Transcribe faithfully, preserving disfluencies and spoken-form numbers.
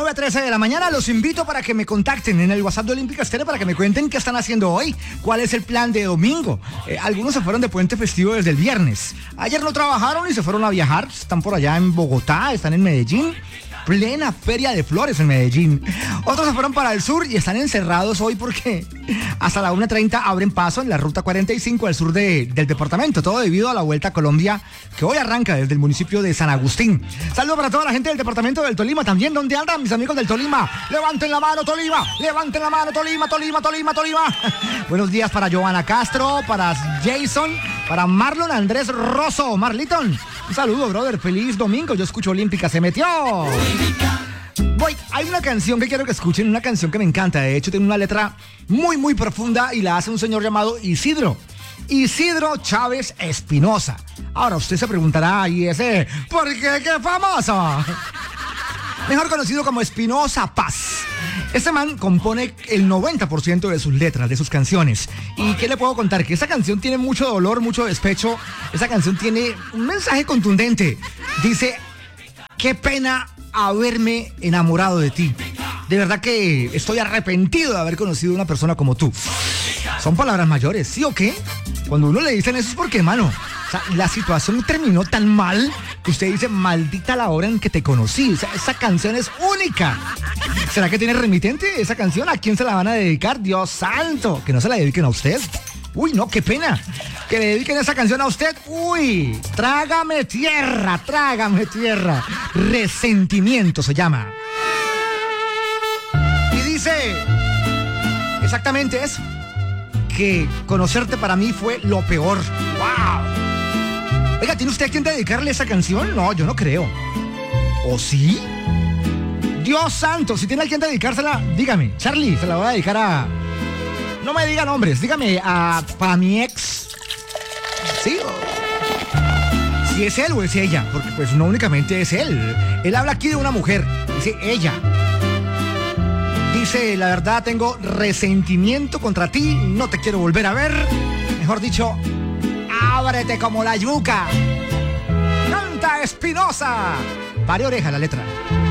nueve a trece de la mañana. Los invito para que me contacten en el WhatsApp de Olímpica Estéreo para que me cuenten qué están haciendo hoy, cuál es el plan de domingo. Eh, algunos se fueron de puente festivo desde el viernes. Ayer no trabajaron y se fueron a viajar. Están por allá en Bogotá, están en Medellín. Plena feria de flores en Medellín. Otros se fueron para el sur y están encerrados hoy porque hasta la una treinta abren paso en la ruta cuarenta y cinco al sur de, del departamento. Todo debido a la Vuelta a Colombia que hoy arranca desde el municipio de San Agustín. Saludos para toda la gente del departamento del Tolima también. ¿Dónde andan mis amigos del Tolima? Levanten la mano, Tolima. Levanten la mano, Tolima, Tolima, Tolima, Tolima. Buenos días para Giovanna Castro, para Jason, para Marlon Andrés Rosso. Marliton, un saludo, brother. Feliz domingo. Yo escucho Olímpica. Se metió. Voy, hay una canción que quiero que escuchen, una canción que me encanta. De hecho, tiene una letra muy, muy profunda y la hace un señor llamado Isidro. Isidro Chávez Espinosa. Ahora usted se preguntará, ¿y ese por qué? ¡Qué famoso! Mejor conocido como Espinosa Paz. Este man compone el noventa por ciento de sus letras, de sus canciones. ¿Y qué le puedo contar? Que esa canción tiene mucho dolor, mucho despecho. Esa canción tiene un mensaje contundente. Dice, qué pena haberme enamorado de ti. De verdad que estoy arrepentido de haber conocido a una persona como tú. Son palabras mayores, ¿sí o qué? Cuando uno le dicen eso es porque, mano, o sea, la situación terminó tan mal que usted dice, maldita la hora en que te conocí. O sea, esa canción es única. ¿Será que tiene remitente esa canción? ¿A quién se la van a dedicar? Dios santo, que no se la dediquen a usted. Uy, no, qué pena. Que le dediquen esa canción a usted. Uy, trágame tierra, trágame tierra. Resentimiento se llama. Y dice exactamente eso. Que conocerte para mí fue lo peor. ¡Wow! Oiga, ¿tiene usted a quién dedicarle esa canción? No, yo no creo. ¿O sí? Dios santo, si tiene a quien dedicársela, dígame. Charlie, se la voy a dedicar a... No me diga nombres, dígame a... para mi ex. ¿Sí? Si es él o es ella, porque pues no únicamente es él. Él habla aquí de una mujer, dice ella. Dice, la verdad tengo resentimiento contra ti, no te quiero volver a ver. Mejor dicho, ábrete como la yuca. Canta Espinosa. Pare oreja la letra.